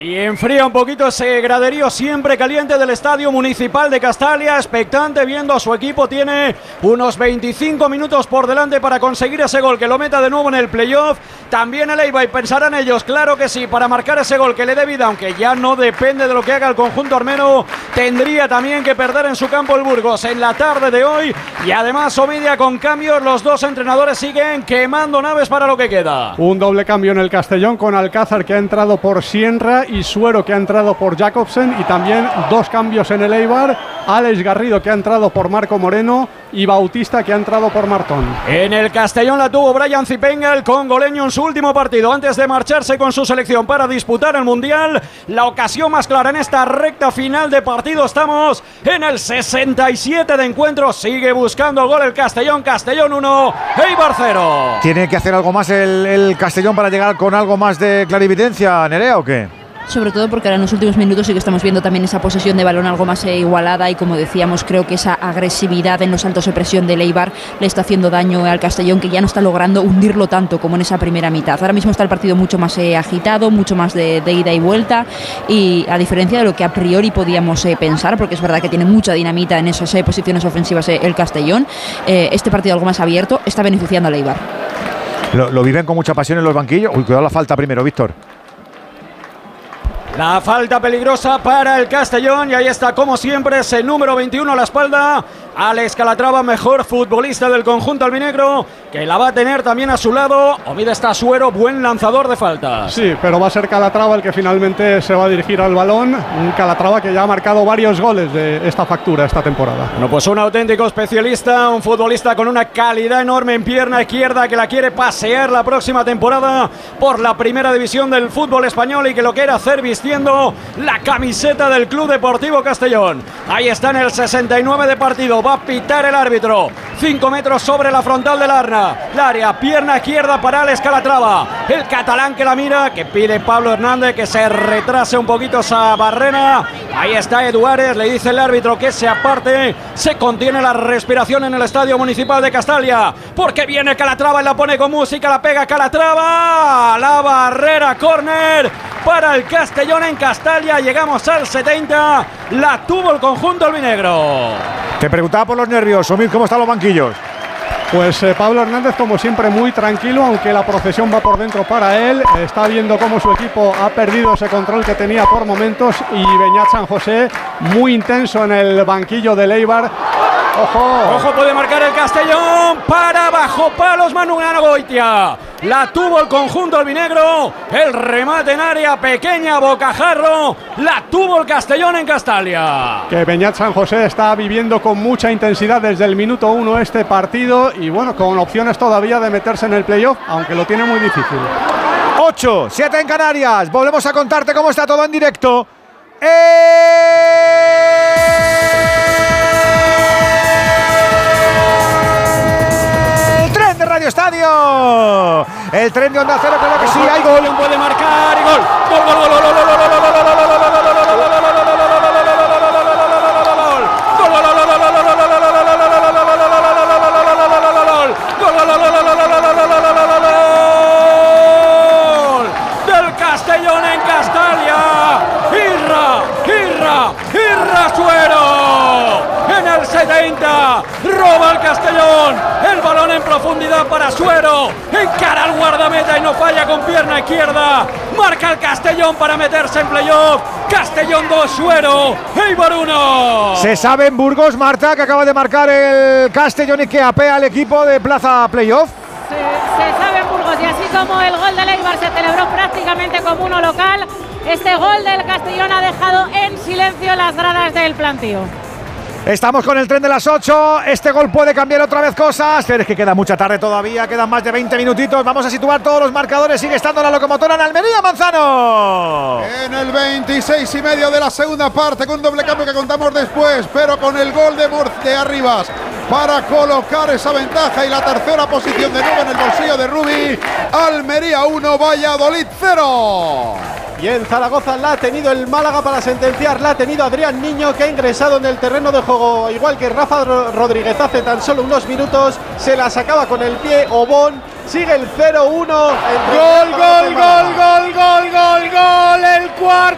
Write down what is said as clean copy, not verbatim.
Y enfría un poquito ese graderío siempre caliente del Estadio Municipal de Castalia, expectante viendo a su equipo. Tiene unos 25 minutos por delante para conseguir ese gol que lo meta de nuevo en el playoff. También el Eibar, y pensarán ellos, claro que sí, para marcar ese gol que le dé vida, aunque ya no depende de lo que haga el conjunto armeno. Tendría también que perder en su campo el Burgos en la tarde de hoy. Y además Omidia con cambios, los dos entrenadores siguen quemando naves para lo que queda. Un doble cambio en el Castellón con Alcázar, que ha entrado por Sienra, y Suero, que ha entrado por Jacobsen, y también dos cambios en el Eibar: Alex Garrido, que ha entrado por Marco Moreno, y Bautista, que ha entrado por Martón. En el Castellón la tuvo Brian Zipenga, el congoleño, en su último partido antes de marcharse con su selección para disputar el Mundial. La ocasión más clara en esta recta final de partido. Estamos en el 67 de encuentro. Sigue buscando el gol el Castellón. Castellón 1, Eibar 0. ¿Tiene que hacer algo más el Castellón para llegar con algo más de clarividencia, Nerea, o qué? Sobre todo porque ahora en los últimos minutos sí que estamos viendo también esa posesión de balón algo más igualada, y como decíamos, creo que esa agresividad en los saltos de presión del Eibar le está haciendo daño al Castellón, que ya no está logrando hundirlo tanto como en esa primera mitad. Ahora mismo está el partido mucho más agitado, mucho más de ida y vuelta, y a diferencia de lo que a priori podíamos pensar, porque es verdad que tiene mucha dinamita en esas posiciones ofensivas el Castellón, este partido algo más abierto está beneficiando al Eibar. Lo viven con mucha pasión en los banquillos. Uy, cuidado la falta primero, Víctor. La falta peligrosa para el Castellón, y ahí está como siempre ese número 21 a la espalda, Alex Calatrava, mejor futbolista del conjunto albinegro, que la va a tener también a su lado. Omida está Suero, buen lanzador de faltas. Sí, pero va a ser Calatrava el que finalmente se va a dirigir al balón. Un Calatrava que ya ha marcado varios goles de esta factura esta temporada. Bueno, pues un auténtico especialista, un futbolista con una calidad enorme en pierna izquierda, que la quiere pasear la próxima temporada por la primera división del fútbol español, y que lo quiere hacer vistiendo la camiseta del Club Deportivo Castellón. Ahí está en el 69 de partido. Va a pitar el árbitro. 5 metros sobre la frontal del área. Pierna izquierda para Alex Calatrava. El catalán que la mira, que pide Pablo Hernández que se retrase un poquito esa barrera. Ahí está Eduárez, le dice el árbitro que se aparte. Se contiene la respiración en el Estadio Municipal de Castalia, porque viene Calatrava y la pone con música, la pega Calatrava. La barrera, córner para el Castellón en Castalia. Llegamos al 70. La tuvo el conjunto albinegro. Te preguntaba por los nervios, Omid, ¿cómo están los banquillos? Pues Pablo Hernández, como siempre, muy tranquilo, aunque la procesión va por dentro para él. Está viendo cómo su equipo ha perdido ese control que tenía por momentos, y Beñat San José muy intenso en el banquillo del Eibar. Ojo, puede marcar el Castellón. Para bajo palos Manu Goitia. La tuvo el conjunto albinegro. El remate en área pequeña, bocajarro. La tuvo el Castellón en Castalia. Que Beñat San José está viviendo con mucha intensidad desde el minuto 1 este partido, y bueno, con opciones todavía de meterse en el playoff, aunque lo tiene muy difícil. 8, 7 en Canarias. Volvemos a contarte cómo está todo en directo. Radio Estadio, el tren de Onda Cero, claro que sí, hay gol. Puede marcar y gol. Del Castellón en Castalia. Irra Suero. En el 70 roba el Castellón. El balón en profundidad para Suero. Encara al guardameta y no falla con pierna izquierda. Marca el Castellón para meterse en playoff. Castellón 2, Suero, Eibar 1. Se sabe en Burgos, Marta, que acaba de marcar el Castellón y que apea al equipo de plaza playoff. Se sabe en Burgos, y así como el gol del Eibar se celebró prácticamente como uno local, este gol del Castellón ha dejado en silencio las gradas del plantío. Estamos con el tren de las 8. Este gol puede cambiar otra vez cosas, pero es que queda mucha tarde todavía. Quedan más de 20 minutitos. Vamos a situar todos los marcadores. Sigue estando la locomotora en Almería, Manzano. En el 26,5 de la segunda parte, con un doble cambio que contamos después, pero con el gol de Arribas para colocar esa ventaja y la tercera posición de nuevo en el bolsillo de Rubi. Almería 1, Valladolid 0. Y en Zaragoza la ha tenido el Málaga para sentenciar, la ha tenido Adrián Niño, que ha ingresado en el terreno de juego, igual que Rafa Rodríguez hace tan solo unos minutos. Se la sacaba con el pie Obón. Sigue el 0-1. Gol. El cuarto